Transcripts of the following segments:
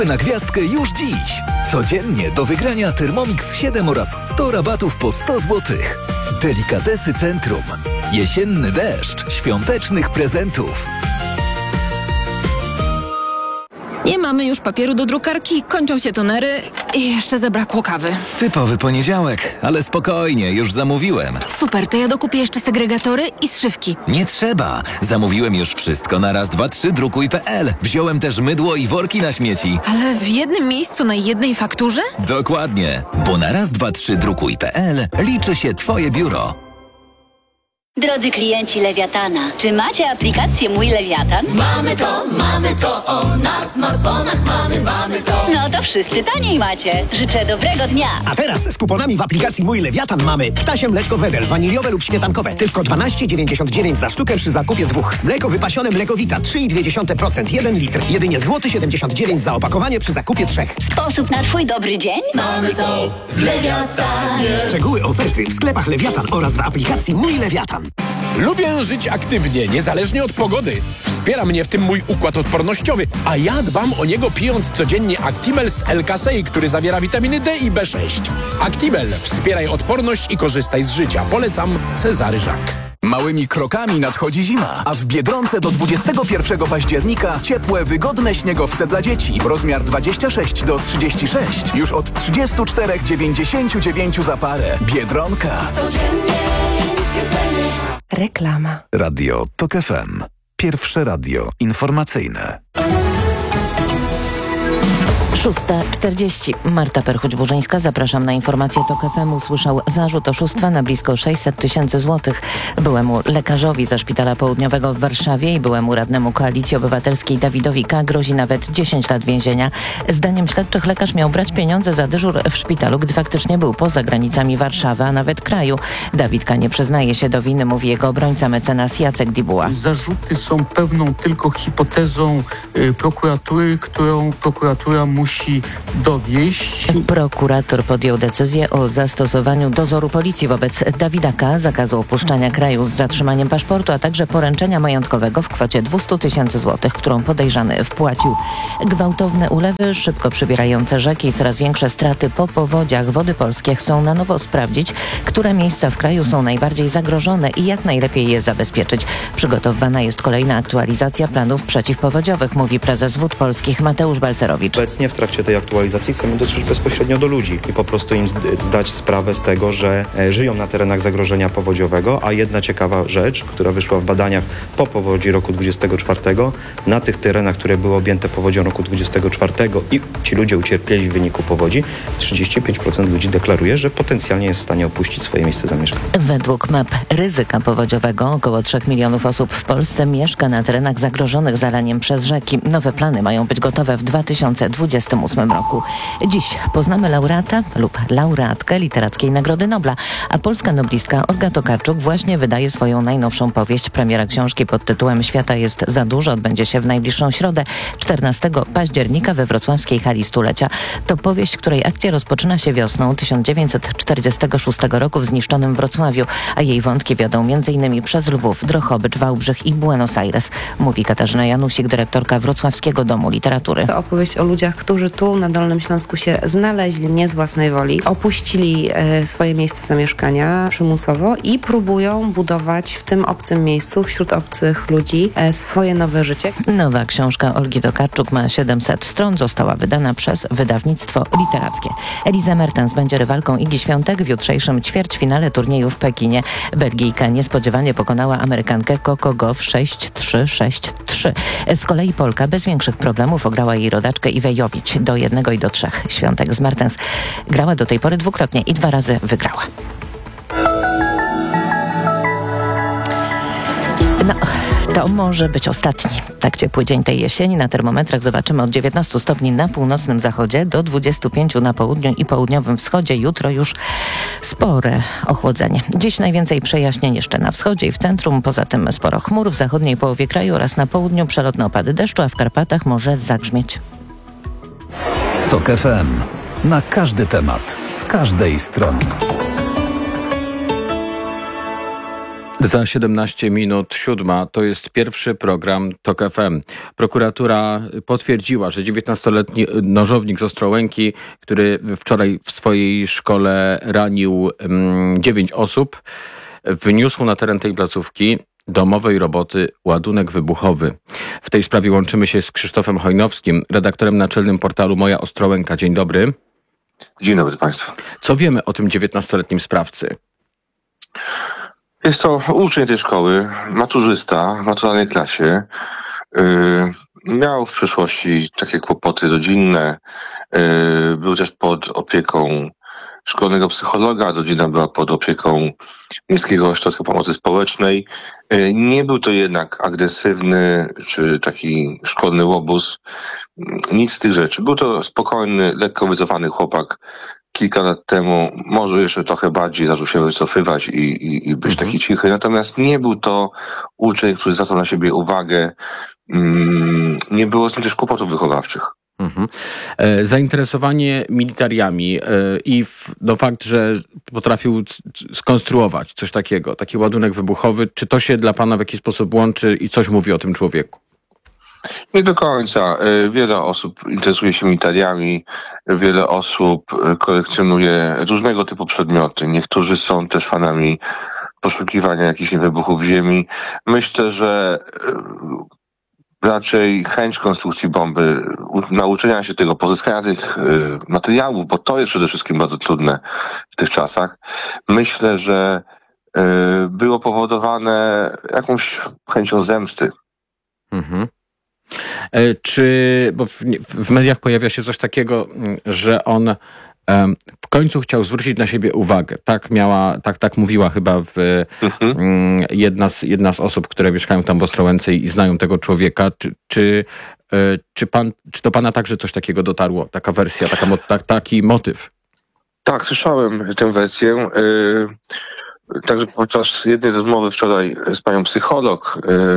Na gwiazdkę już dziś. Codziennie do wygrania Thermomix 7 oraz 100 rabatów po 100 zł. Delikatesy Centrum. Jesienny deszcz świątecznych prezentów. Nie mamy już papieru do drukarki, kończą się tonery i jeszcze zabrakło kawy. Typowy poniedziałek, ale spokojnie, już zamówiłem. Super, to ja dokupię jeszcze segregatory i zszywki. Nie trzeba. Zamówiłem już wszystko na raz, dwa, trzy drukuj.pl. Wziąłem też mydło i worki na śmieci. Ale w jednym miejscu na jednej fakturze? Dokładnie, bo na raz, dwa, trzy drukuj.pl liczy się Twoje biuro. Drodzy klienci Lewiatana, czy macie aplikację Mój Lewiatan? Mamy to, o, na smartfonach mamy to. No to wszyscy taniej macie. Życzę dobrego dnia. A teraz z kuponami w aplikacji Mój Lewiatan mamy ptasie mleczko Wedel, waniliowe lub śmietankowe. Tylko 12,99 za sztukę przy zakupie 2. Mleko wypasione Mleko Vita 3,2%, 1 litr. Jedynie złoty 79 za opakowanie przy zakupie 3. Sposób na Twój dobry dzień? Mamy to w Lewiatanie. Szczegóły oferty w sklepach Lewiatan oraz w aplikacji Mój Lewiatan. Lubię żyć aktywnie, niezależnie od pogody. Wspiera mnie w tym mój układ odpornościowy, a ja dbam o niego pijąc codziennie Actimel z L-Kasei, który zawiera witaminy D i B6. Actimel. Wspieraj odporność i korzystaj z życia. Polecam Cezary Żak. Małymi krokami nadchodzi zima, a w Biedronce do 21 października ciepłe, wygodne śniegowce dla dzieci. Rozmiar 26 do 36. Już od 34,99 za parę. Biedronka. Codziennie niskie ceny. Reklama. Radio TOK FM. Pierwsze radio informacyjne. 6:40. Marta Perchuć-Burzyńska. Zapraszam na informację TOK FM. Usłyszał zarzut oszustwa na blisko 600 000 złotych. Byłemu lekarzowi ze Szpitala Południowego w Warszawie i byłemu radnemu Koalicji Obywatelskiej Dawidowi K. grozi nawet 10 lat więzienia. Zdaniem śledczych lekarz miał brać pieniądze za dyżur w szpitalu, gdy faktycznie był poza granicami Warszawy, a nawet kraju. Dawid K. nie przyznaje się do winy, mówi jego obrońca mecenas Jacek Dibuła. Zarzuty są pewną tylko hipotezą prokuratury, którą prokuratura musi dowieść. Prokurator podjął decyzję o zastosowaniu dozoru policji wobec Dawida K., zakazu opuszczania kraju z zatrzymaniem paszportu, a także poręczenia majątkowego w kwocie 200 000 złotych, którą podejrzany wpłacił. Gwałtowne ulewy, szybko przybierające rzeki i coraz większe straty po powodziach. Wody Polskie chcą na nowo sprawdzić, które miejsca w kraju są najbardziej zagrożone i jak najlepiej je zabezpieczyć. Przygotowywana jest kolejna aktualizacja planów przeciwpowodziowych, mówi prezes Wód Polskich Mateusz Balcerowicz. Obecnie w trakcie tej aktualizacji chcemy dotrzeć bezpośrednio do ludzi i po prostu im zdać sprawę z tego, że żyją na terenach zagrożenia powodziowego, a jedna ciekawa rzecz, która wyszła w badaniach po powodzi roku 24, na tych terenach, które były objęte powodzią roku 24 i ci ludzie ucierpieli w wyniku powodzi, 35% ludzi deklaruje, że potencjalnie jest w stanie opuścić swoje miejsce zamieszkania. Według map ryzyka powodziowego około 3 milionów osób w Polsce mieszka na terenach zagrożonych zalaniem przez rzeki. Nowe plany mają być gotowe w 2028 roku. Dziś poznamy laureata lub laureatkę Literackiej Nagrody Nobla, a polska noblistka Olga Tokarczuk właśnie wydaje swoją najnowszą powieść. Premiera książki pod tytułem Świata jest za dużo odbędzie się w najbliższą środę, 14 października we wrocławskiej hali stulecia. To powieść, której akcja rozpoczyna się wiosną 1946 roku w zniszczonym Wrocławiu, a jej wątki wiodą m.in. przez Lwów, Drohobycz, Wałbrzych i Buenos Aires, mówi Katarzyna Janusik, dyrektorka Wrocławskiego Domu Literatury. To opowieść o ludziach, którzy tu na Dolnym Śląsku się znaleźli nie z własnej woli, opuścili swoje miejsce zamieszkania przymusowo i próbują budować w tym obcym miejscu, wśród obcych ludzi swoje nowe życie. Nowa książka Olgi Tokarczuk ma 700 stron, została wydana przez wydawnictwo literackie. Eliza Mertens będzie rywalką Igi Świątek w jutrzejszym ćwierćfinale turnieju w Pekinie. Belgijka niespodziewanie pokonała Amerykankę Coco Gauff 6-3, 6-3. Z kolei Polka bez większych problemów ograła jej rodaczkę Iwę Jowić do 1 i do 3. Świątek z Mertens grała do tej pory dwukrotnie i 2 razy wygrała. No, to może być ostatni. Tak ciepły dzień tej jesieni. Na termometrach zobaczymy od 19 stopni na północnym zachodzie do 25 na południu i południowym wschodzie. Jutro już spore ochłodzenie. Dziś najwięcej przejaśnień jeszcze na wschodzie i w centrum. Poza tym sporo chmur w zachodniej połowie kraju oraz na południu przelotne opady deszczu, a w Karpatach może zagrzmieć. TOK FM. Na każdy temat, z każdej strony. Za 17 minut 7 to jest pierwszy program TOK FM. Prokuratura potwierdziła, że 19-letni nożownik z Ostrołęki, który wczoraj w swojej szkole ranił 9 osób, wniósł na teren tej placówki domowej roboty ładunek wybuchowy. W tej sprawie łączymy się z Krzysztofem Hojnowskim, redaktorem naczelnym portalu Moja Ostrołęka. Dzień dobry. Dzień dobry Państwu. Co wiemy o tym 19-letnim sprawcy? Jest to uczeń tej szkoły, maturzysta w maturalnej klasie. Miał w przeszłości takie kłopoty rodzinne. Był też pod opieką szkolnego psychologa. Rodzina była pod opieką Miejskiego Ośrodka Pomocy Społecznej. Nie był to jednak agresywny czy taki szkolny łobuz. Nic z tych rzeczy. Był to spokojny, lekko wycofany chłopak. Kilka lat temu może jeszcze trochę bardziej zaczął się wycofywać i być taki cichy. Natomiast nie był to uczeń, który zwracał na siebie uwagę. Nie było z nim też kłopotów wychowawczych. Zainteresowanie militariami i fakt, że potrafił skonstruować coś takiego, taki ładunek wybuchowy, czy to się dla pana w jakiś sposób łączy i coś mówi o tym człowieku? Nie do końca. Wiele osób interesuje się militariami, wiele osób kolekcjonuje różnego typu przedmioty. Niektórzy są też fanami poszukiwania jakichś wybuchów w ziemi. Myślę, że raczej chęć konstrukcji bomby, nauczenia się tego, pozyskania tych materiałów, bo to jest przede wszystkim bardzo trudne w tych czasach. Myślę, że było powodowane jakąś chęcią zemsty. Bo w mediach pojawia się coś takiego, że on w końcu chciał zwrócić na siebie uwagę. Tak mówiła chyba jedna z osób, które mieszkają tam w Ostrołęce i znają tego człowieka. Czy do pana także coś takiego dotarło? Taka wersja, taki motyw? Tak, słyszałem tę wersję. Także podczas jednej z rozmowy wczoraj z panią psycholog,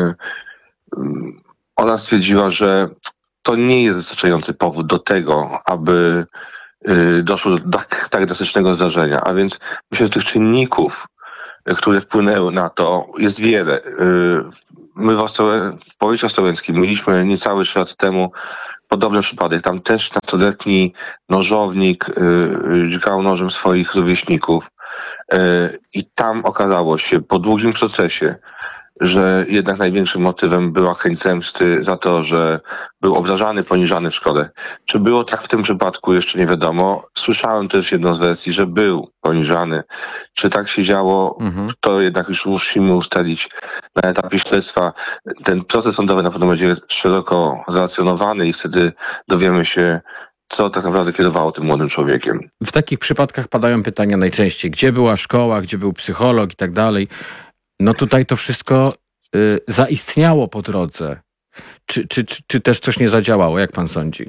ona stwierdziła, że to nie jest wystarczający powód do tego, aby doszło do tak drastycznego zdarzenia. A więc myślę, że tych czynników, które wpłynęły na to, jest wiele. My w powiecie ostrołęckim mieliśmy niecały 3 lata temu podobny przypadek. Tam też nastoletni nożownik dźgał nożem swoich rówieśników i tam okazało się po długim procesie, że jednak największym motywem była chęć zemsty za to, że był obrażany, poniżany w szkole. Czy było tak w tym przypadku, jeszcze nie wiadomo. Słyszałem też jedną z wersji, że był poniżany. Czy tak się działo, to jednak już musimy ustalić na etapie śledztwa. Ten proces sądowy na pewno będzie szeroko zrelacjonowany i wtedy dowiemy się, co tak naprawdę kierowało tym młodym człowiekiem. W takich przypadkach padają pytania najczęściej. Gdzie była szkoła, gdzie był psycholog i tak dalej. No tutaj to wszystko zaistniało po drodze. Czy też coś nie zadziałało? Jak pan sądzi?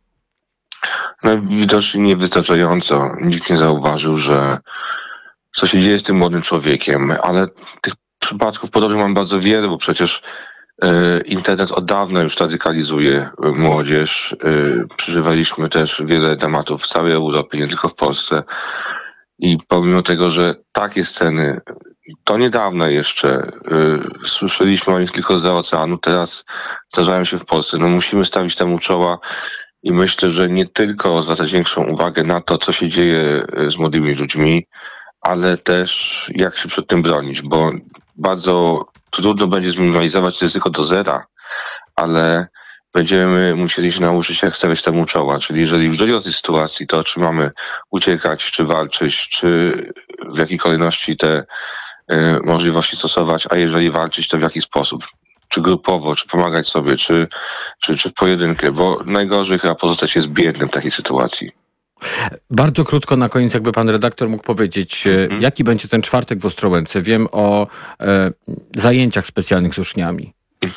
No widocznie niewystarczająco. Nikt nie zauważył, że co się dzieje z tym młodym człowiekiem, ale tych przypadków podobnych mam bardzo wiele, bo przecież internet od dawna już radykalizuje młodzież. Przeżywaliśmy też wiele tematów w całej Europie, nie tylko w Polsce. I pomimo tego, że takie sceny to niedawno jeszcze słyszeliśmy o nich tylko zza oceanu, teraz zdarzają się w Polsce. No musimy stawić temu czoła i myślę, że nie tylko zwracać większą uwagę na to, co się dzieje z młodymi ludźmi, ale też jak się przed tym bronić, bo bardzo trudno będzie zminimalizować ryzyko do zera, ale będziemy musieli się nauczyć, jak stawiać temu czoła. Czyli jeżeli w dojdzie do tej sytuacji, to czy mamy uciekać, czy walczyć, czy w jakiej kolejności te możliwości stosować, a jeżeli walczyć, to w jaki sposób? Czy grupowo, czy pomagać sobie, czy w pojedynkę, bo najgorzej chyba pozostać jest biednym w takiej sytuacji. Bardzo krótko na koniec, jakby pan redaktor mógł powiedzieć, jaki będzie ten czwartek w Ostrołęce. Wiem o zajęciach specjalnych z uczniami.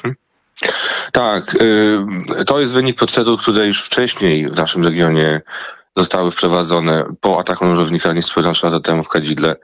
Tak, to jest wynik procedur, które już wcześniej w naszym regionie zostały wprowadzone po ataku nożownika niespełna 3 lata temu w Kadzidle.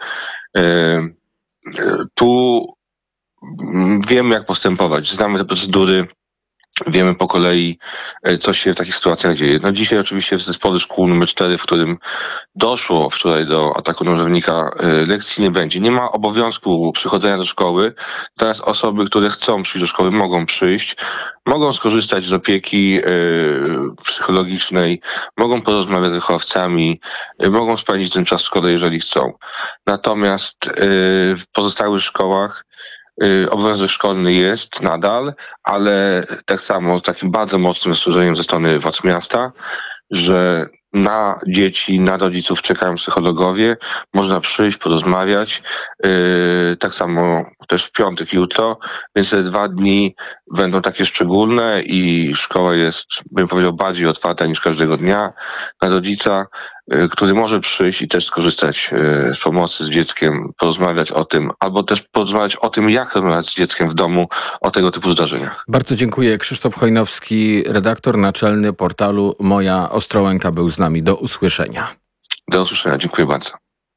Tu wiemy, jak postępować. Znamy te procedury. wiemy po kolei, co się w takich sytuacjach dzieje. No dzisiaj oczywiście w zespole szkół numer 4, w którym doszło wczoraj do ataku nożownika, lekcji nie będzie. Nie ma obowiązku przychodzenia do szkoły. Teraz osoby, które chcą przyjść do szkoły, mogą przyjść, mogą skorzystać z opieki psychologicznej, mogą porozmawiać z wychowawcami, mogą spędzić ten czas w szkole, jeżeli chcą. Natomiast w pozostałych szkołach obowiązek szkolny jest nadal, ale tak samo z takim bardzo mocnym zastrzeżeniem ze strony władz miasta, że na dzieci, na rodziców czekają psychologowie, można przyjść, porozmawiać, tak samo też w piątek, jutro, więc te 2 dni będą takie szczególne i szkoła jest, bym powiedział, bardziej otwarta niż każdego dnia na rodzica, który może przyjść i też skorzystać z pomocy z dzieckiem, porozmawiać o tym, albo też porozmawiać o tym, jak rozmawiać z dzieckiem w domu o tego typu zdarzeniach. Bardzo dziękuję. Krzysztof Chojnowski, redaktor naczelny portalu Moja Ostrołęka, był z nami. Do usłyszenia. Do usłyszenia. Dziękuję bardzo.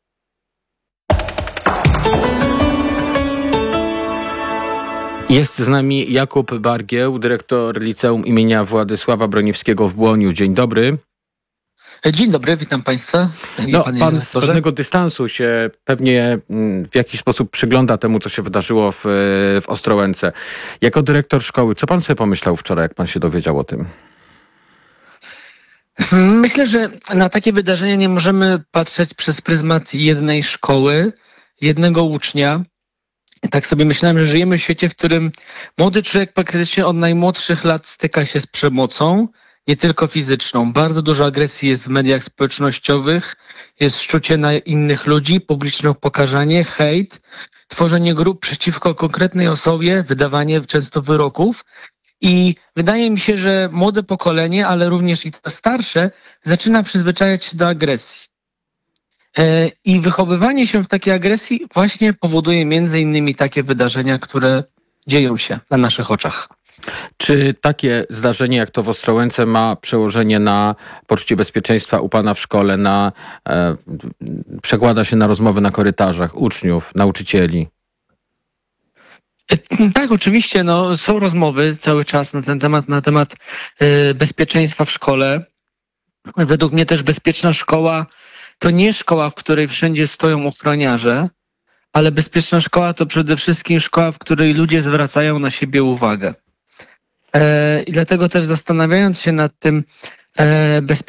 Jest z nami Jakub Bargieł, dyrektor Liceum imienia Władysława Broniewskiego w Błoniu. Dzień dobry. Dzień dobry, witam Państwa. Pan z pewnego dystansu się pewnie w jakiś sposób przygląda temu, co się wydarzyło w Ostrołęce. Jako dyrektor szkoły, co pan sobie pomyślał wczoraj, jak pan się dowiedział o tym? Myślę, że na takie wydarzenia nie możemy patrzeć przez pryzmat jednej szkoły, jednego ucznia. Tak sobie myślałem, że żyjemy w świecie, w którym młody człowiek praktycznie od najmłodszych lat styka się z przemocą, nie tylko fizyczną. Bardzo dużo agresji jest w mediach społecznościowych, jest szczucie na innych ludzi, publiczne upokarzanie, hejt, tworzenie grup przeciwko konkretnej osobie, wydawanie często wyroków. I wydaje mi się, że młode pokolenie, ale również i to starsze, zaczyna przyzwyczajać się do agresji. I wychowywanie się w takiej agresji właśnie powoduje między innymi takie wydarzenia, które dzieją się na naszych oczach. Czy takie zdarzenie jak to w Ostrołęce ma przełożenie na poczucie bezpieczeństwa u pana w szkole, przekłada się na rozmowy na korytarzach uczniów, nauczycieli? Tak, oczywiście, są rozmowy cały czas na temat bezpieczeństwa w szkole. Według mnie też bezpieczna szkoła to nie szkoła, w której wszędzie stoją ochroniarze, ale bezpieczna szkoła to przede wszystkim szkoła, w której ludzie zwracają na siebie uwagę. I dlatego też zastanawiając się nad tym bezpieczeństwem,